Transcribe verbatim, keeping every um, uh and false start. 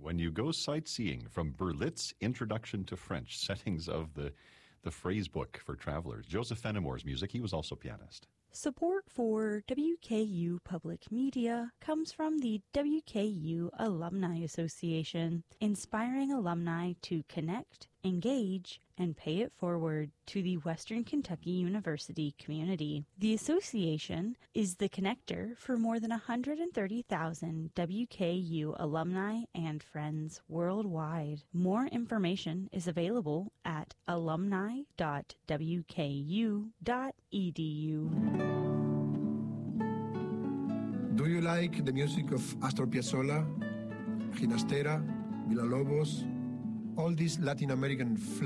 when you go sightseeing from Berlitz Introduction to French, settings of the, the phrase book for travelers. Joseph Fenimore's music, he was also pianist. Support for W K U Public Media comes from the W K U Alumni Association, inspiring alumni to connect, engage, and pay it forward to the Western Kentucky University community. The association is the connector for more than one hundred thirty thousand W K U alumni and friends worldwide. More information is available at alumni dot w k u dot e d u. Do you like the music of Astor Piazzolla, Ginastera, Villalobos, all these Latin American